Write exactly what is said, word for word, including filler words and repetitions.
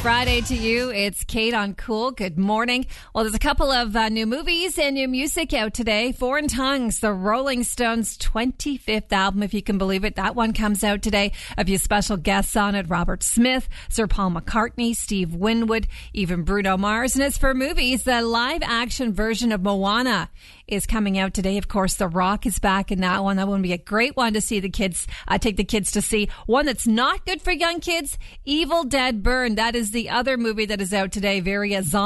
Friday to you. It's Kate on Cool. Good morning. Well, there's a couple of uh, new movies and new music out today. Foreign Tongues, the Rolling Stones' twenty-fifth album, if you can believe it. That one comes out today. A few special guests on it. Robert Smith, Sir Paul McCartney, Steve Winwood, even Bruno Mars. And as for movies, the live-action version of Moana is coming out today. Of course, The Rock is back in that one. That one would be a great one to see the kids, uh, take the kids to see. One that's not good for young kids, Evil Dead Burn. That is the other movie that is out today. Very a zombie